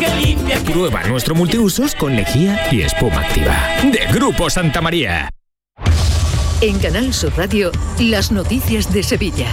que limpia. Prueba nuestro multiusos con lejía y espuma activa. De Grupo Santa María. En Canal Sur Radio, las noticias de Sevilla.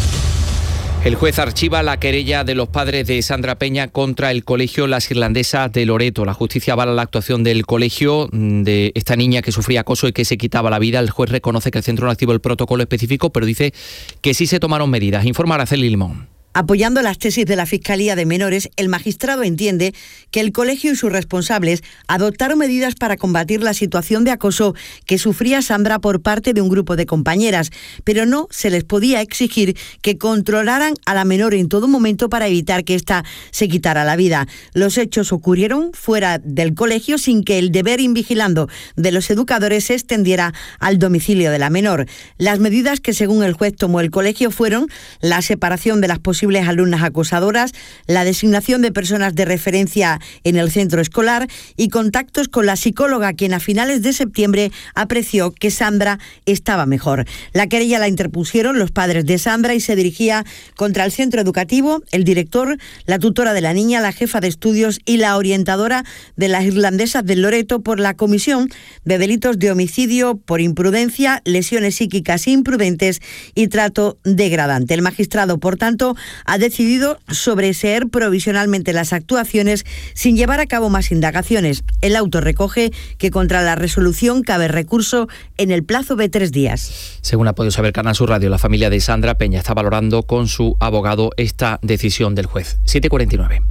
El juez archiva la querella de los padres de Sandra Peña contra el colegio Las Irlandesas de Loreto. La justicia avala la actuación del colegio de esta niña que sufría acoso y que se quitaba la vida. El juez reconoce que el centro no activó el protocolo específico, pero dice que sí se tomaron medidas. Informa Araceli Limón. Apoyando las tesis de la Fiscalía de Menores, el magistrado entiende que el colegio y sus responsables adoptaron medidas para combatir la situación de acoso que sufría Sandra por parte de un grupo de compañeras, pero no se les podía exigir que controlaran a la menor en todo momento para evitar que ésta se quitara la vida. Los hechos ocurrieron fuera del colegio sin que el deber invigilando de los educadores se extendiera al domicilio de la menor. Las medidas que según el juez tomó el colegio fueron la separación de las posibles alumnas acosadoras, la designación de personas de referencia en el centro escolar y contactos con la psicóloga, quien a finales de septiembre apreció que Sandra estaba mejor. La querella la interpusieron los padres de Sandra y se dirigía contra el centro educativo, el director, la tutora de la niña, la jefa de estudios y la orientadora de las Irlandesas del Loreto por la comisión de delitos de homicidio por imprudencia, lesiones psíquicas imprudentes y trato degradante. El magistrado, por tanto, ha decidido sobreseer provisionalmente las actuaciones sin llevar a cabo más indagaciones. El auto recoge que contra la resolución cabe recurso en el plazo de 3 días. Según ha podido saber Canal Sur Radio, la familia de Sandra Peña está valorando con su abogado esta decisión del juez. 7:49.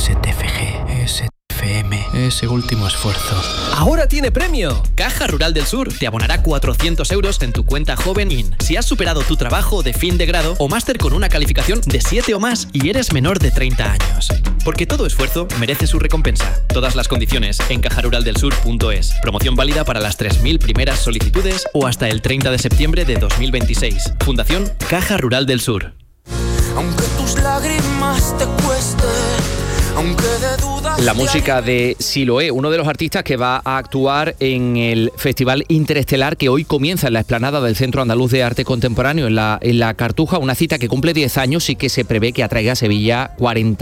STFG, STFM, ese último esfuerzo. ¡Ahora tiene premio! Caja Rural del Sur te abonará 400 euros en tu cuenta Joven In si has superado tu trabajo de fin de grado o máster con una calificación de 7 o más y eres menor de 30 años. Porque todo esfuerzo merece su recompensa. Todas las condiciones en cajaruraldelsur.es. Promoción válida para las 3.000 primeras solicitudes o hasta el 30 de septiembre de 2026. Fundación Caja Rural del Sur. Aunque tus lágrimas te cuesten, aunque de dudas... La música de Siloé, uno de los artistas que va a actuar en el Festival Interestelar que hoy comienza en la explanada del Centro Andaluz de Arte Contemporáneo en la Cartuja, una cita que cumple 10 años y que se prevé que atraiga a Sevilla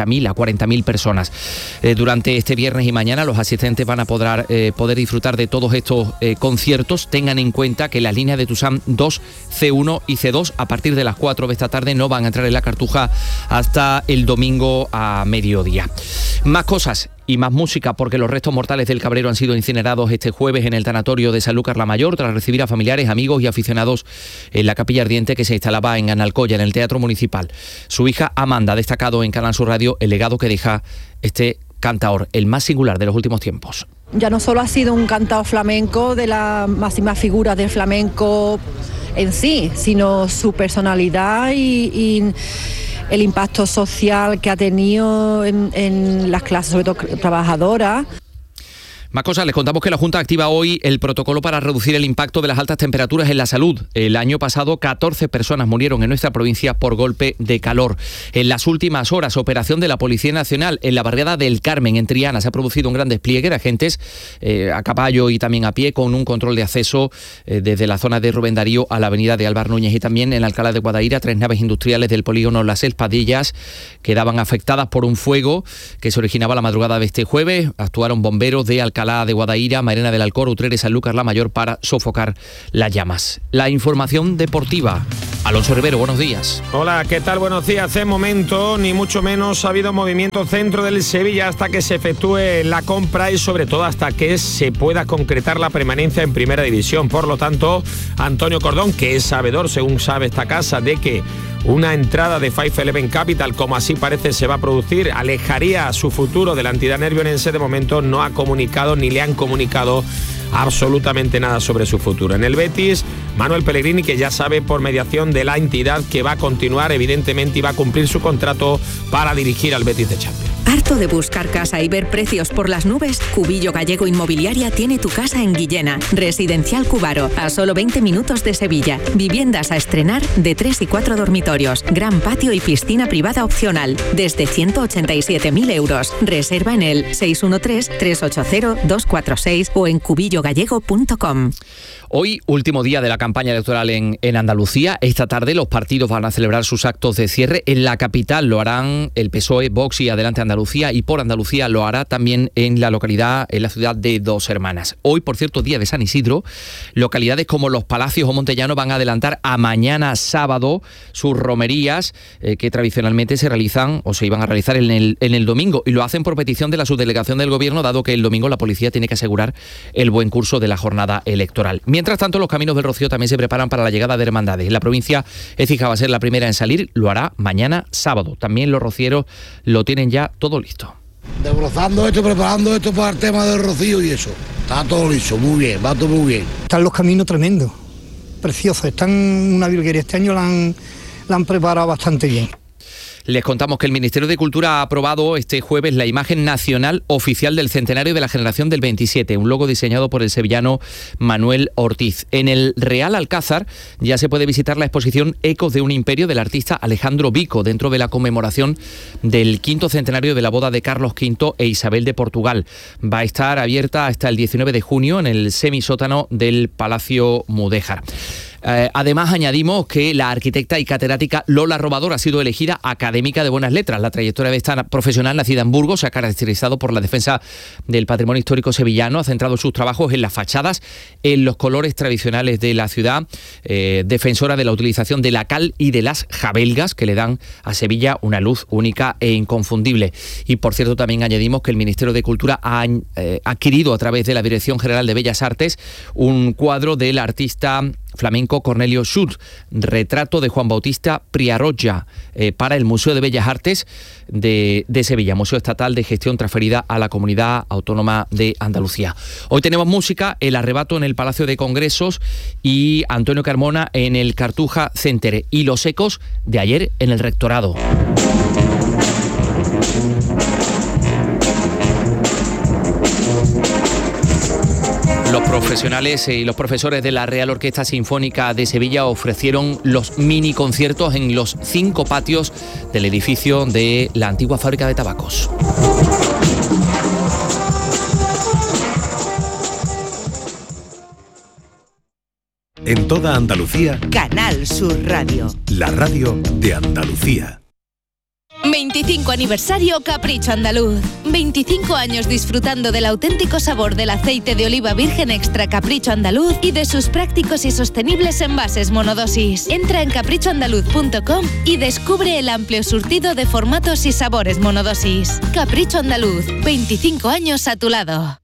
40.000 personas. Durante este viernes y mañana los asistentes van a poder disfrutar de todos estos conciertos. Tengan en cuenta que las líneas de Tusam 2, C1 y C2 a partir de las 4 de esta tarde no van a entrar en la Cartuja hasta el domingo a mediodía. Más cosas y más música, porque los restos mortales del Cabrero han sido incinerados este jueves en el tanatorio de Sanlúcar la Mayor tras recibir a familiares, amigos y aficionados en la capilla ardiente que se instalaba en Analcoya, en el Teatro Municipal. Su hija Amanda ha destacado en Canal Sur Radio el legado que deja este cantaor, el más singular de los últimos tiempos. Ya no solo ha sido un cantaor flamenco de las máximas figuras del flamenco en sí, sino su personalidad y el impacto social que ha tenido en las clases, sobre todo trabajadoras. Más cosas, les contamos que la Junta activa hoy el protocolo para reducir el impacto de las altas temperaturas en la salud. El año pasado 14 personas murieron en nuestra provincia por golpe de calor. En las últimas horas, operación de la Policía Nacional en la barriada del Carmen, en Triana. Se ha producido un gran despliegue de agentes a caballo y también a pie, con un control de acceso desde la zona de Rubén Darío a la avenida de Álvar Núñez, y también en Alcalá de Guadaira 3 naves industriales del polígono Las Espadillas quedaban afectadas por un fuego que se originaba la madrugada de este jueves. Actuaron bomberos de Alcalá de Guadaira, Mairena del Alcor, Utrera y Sanlúcar la Mayor para sofocar las llamas. La información deportiva. Alonso Rivero, buenos días. Hola, ¿qué tal? Buenos días. De momento, ni mucho menos ha habido movimiento centro del Sevilla hasta que se efectúe la compra y sobre todo hasta que se pueda concretar la permanencia en Primera División. Por lo tanto, Antonio Cordón, que es sabedor, según sabe esta casa, de que una entrada de 511 Capital, como así parece se va a producir, alejaría su futuro de la entidad nervionense. De momento no ha comunicado ni le han comunicado absolutamente nada sobre su futuro. En el Betis, Manuel Pellegrini, que ya sabe por mediación de la entidad que va a continuar evidentemente y va a cumplir su contrato para dirigir al Betis de Champions. ¿Harto de buscar casa y ver precios por las nubes? Cubillo Gallego Inmobiliaria tiene tu casa en Guillena. Residencial Cubaro, a solo 20 minutos de Sevilla. Viviendas a estrenar de 3 y 4 dormitorios. Gran patio y piscina privada opcional. Desde 187.000 euros. Reserva en el 613-380-246 o en cubillogallego.com. Hoy, último día de la campaña electoral en Andalucía. Esta tarde los partidos van a celebrar sus actos de cierre. En la capital lo harán el PSOE, Vox y Adelante Andalucía, y por Andalucía lo hará también en la localidad, en la ciudad de Dos Hermanas. Hoy, por cierto, día de San Isidro, localidades como Los Palacios o Montellano van a adelantar a mañana sábado sus romerías que tradicionalmente se realizan o se iban a realizar en el domingo, y lo hacen por petición de la subdelegación del Gobierno, dado que el domingo la policía tiene que asegurar el buen curso de la jornada electoral. Mientras tanto, los caminos del Rocío también se preparan para la llegada de hermandades. La provincia Écija va a ser la primera en salir, lo hará mañana sábado. También los rocieros lo tienen ya todo listo. Desbrozando esto, preparando esto para el tema del Rocío y eso. Está todo listo, muy bien, va todo muy bien. Están los caminos tremendos, preciosos. Están una virguería. Este año la han preparado bastante bien. Les contamos que el Ministerio de Cultura ha aprobado este jueves la imagen nacional oficial del centenario de la generación del 27, un logo diseñado por el sevillano Manuel Ortiz. En el Real Alcázar ya se puede visitar la exposición Ecos de un imperio del artista Alejandro Vico, dentro de la conmemoración del 5º centenario de la boda de Carlos V e Isabel de Portugal. Va a estar abierta hasta el 19 de junio en el semisótano del Palacio Mudéjar. Además, añadimos que la arquitecta y catedrática Lola Robador ha sido elegida académica de buenas letras. La trayectoria de esta profesional, nacida en Burgos, se ha caracterizado por la defensa del patrimonio histórico sevillano. Ha centrado sus trabajos en las fachadas, en los colores tradicionales de la ciudad, defensora de la utilización de la cal y de las jabelgas, que le dan a Sevilla una luz única e inconfundible. Y, por cierto, también añadimos que el Ministerio de Cultura ha adquirido, a través de la Dirección General de Bellas Artes, un cuadro del artista flamenco Cornelio Schut, retrato de Juan Bautista Priarroja, para el Museo de Bellas Artes de Sevilla, Museo Estatal de Gestión transferida a la Comunidad Autónoma de Andalucía. Hoy tenemos música, El Arrebato en el Palacio de Congresos y Antonio Carmona en el Cartuja Center, y los ecos de ayer en el Rectorado. Los profesionales y los profesores de la Real Orquesta Sinfónica de Sevilla ofrecieron los mini conciertos en los 5 patios del edificio de la antigua fábrica de tabacos. En toda Andalucía, Canal Sur Radio. La radio de Andalucía. 25 aniversario Capricho Andaluz. 25 años disfrutando del auténtico sabor del aceite de oliva virgen extra Capricho Andaluz y de sus prácticos y sostenibles envases monodosis. Entra en caprichoandaluz.com y descubre el amplio surtido de formatos y sabores monodosis. Capricho Andaluz, 25 años a tu lado.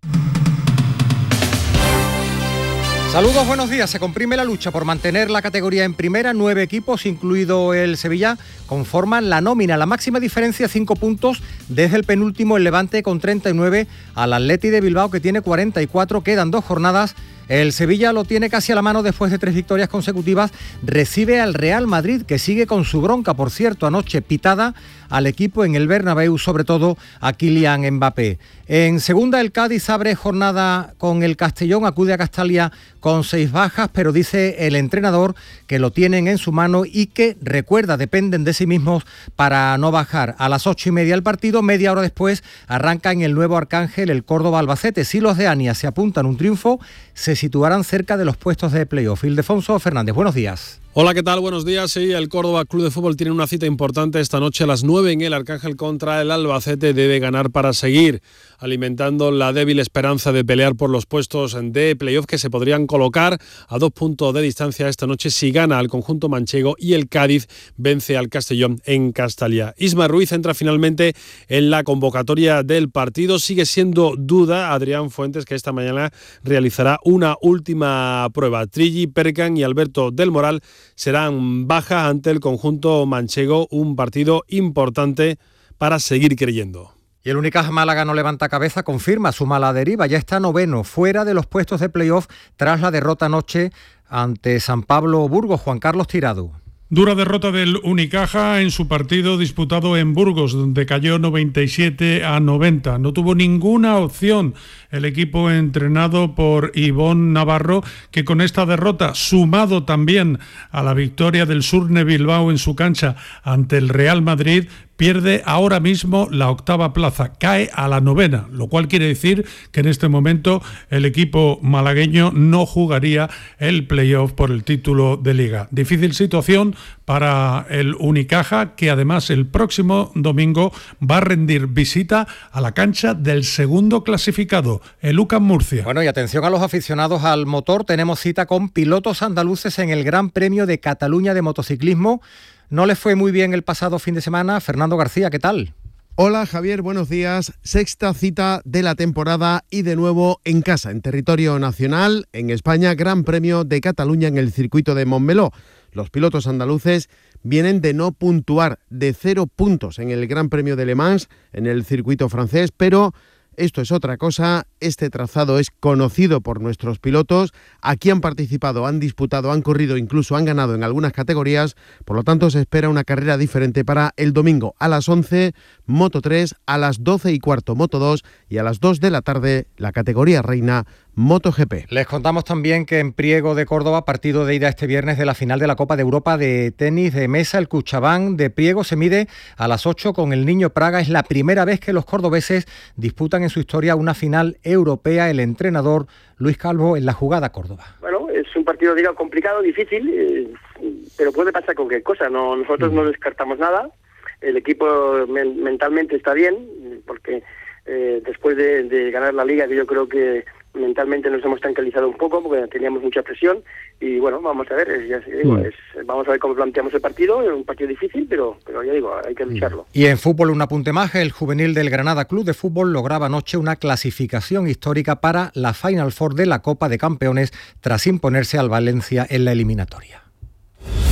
Saludos, buenos días. Se comprime la lucha por mantener la categoría en primera. 9 equipos, incluido el Sevilla, conforman la nómina. La máxima diferencia, 5 puntos desde el penúltimo, el Levante, con 39, al Atleti de Bilbao, que tiene 44. Quedan 2 jornadas. El Sevilla lo tiene casi a la mano después de 3 victorias consecutivas. Recibe al Real Madrid, que sigue con su bronca, por cierto, anoche pitada al equipo en el Bernabéu, sobre todo a Kylian Mbappé. En segunda, el Cádiz abre jornada con el Castellón, acude a Castalia con 6 bajas, pero dice el entrenador que lo tienen en su mano y que, recuerda, dependen de sí mismos para no bajar. A las 8:30 el partido, media hora después arranca en el Nuevo Arcángel el Córdoba-Albacete. Si los de Ania se apuntan un triunfo, se situarán cerca de los puestos de playoff. Ildefonso Fernández, buenos días. Hola, ¿qué tal? Buenos días. Sí, el Córdoba Club de Fútbol tiene una cita importante esta noche a las 9 en el Arcángel contra el Albacete. Debe ganar para seguir alimentando la débil esperanza de pelear por los puestos de playoff, que se podrían colocar a 2 puntos de distancia esta noche si gana al conjunto manchego y el Cádiz vence al Castellón en Castalia. Isma Ruiz entra finalmente en la convocatoria del partido. Sigue siendo duda Adrián Fuentes, que esta mañana realizará una última prueba. Trilli, Percan y Alberto del Moral serán bajas ante el conjunto manchego, un partido importante para seguir creyendo. Y el Unicaja Málaga no levanta cabeza, confirma su mala deriva, ya está noveno, fuera de los puestos de playoff tras la derrota anoche ante San Pablo Burgos. Juan Carlos Tirado. Dura derrota del Unicaja en su partido disputado en Burgos, donde cayó 97-90. No tuvo ninguna opción el equipo entrenado por Ivón Navarro, que con esta derrota, sumado también a la victoria del Surne Bilbao en su cancha ante el Real Madrid, pierde ahora mismo la 8ª plaza, cae a la 9ª, lo cual quiere decir que en este momento el equipo malagueño no jugaría el playoff por el título de Liga. Difícil situación para el Unicaja, que además el próximo domingo va a rendir visita a la cancha del segundo clasificado, el UCAM Murcia. Bueno, y atención a los aficionados al motor, tenemos cita con pilotos andaluces en el Gran Premio de Cataluña de motociclismo. No les fue muy bien el pasado fin de semana. Fernando García, ¿qué tal? Hola Javier, buenos días. 6ª cita de la temporada y de nuevo en casa, en territorio nacional, en España, Gran Premio de Cataluña en el circuito de Montmeló. Los pilotos andaluces vienen de no puntuar, de 0 puntos en el Gran Premio de Le Mans, en el circuito francés, pero esto es otra cosa. Este trazado es conocido por nuestros pilotos. Aquí han participado, han disputado, han corrido, incluso han ganado en algunas categorías. Por lo tanto, se espera una carrera diferente para el domingo. A las 11, Moto 3, a las 12:15, Moto 2 y a las 2 de la tarde, la categoría reina, MotoGP. Les contamos también que en Priego de Córdoba, partido de ida este viernes de la final de la Copa de Europa de tenis de mesa, el Cuchabán de Priego se mide a las 8 con el Niño Praga. Es la primera vez que los cordobeses disputan en su historia una final europea. El entrenador Luis Calvo en la jugada Córdoba. Bueno, es un partido, digo, complicado, difícil, pero puede pasar cualquier cosa. Nosotros no descartamos nada. El equipo mentalmente está bien, porque después de ganar la Liga, que yo creo que mentalmente nos hemos tranquilizado un poco porque teníamos mucha presión y bueno, vamos a ver, vamos a ver cómo planteamos el partido. Es un partido difícil, pero ya digo, hay que lucharlo. Y en fútbol, un apunte más: el juvenil del Granada Club de Fútbol lograba anoche una clasificación histórica para la Final Four de la Copa de Campeones tras imponerse al Valencia en la eliminatoria.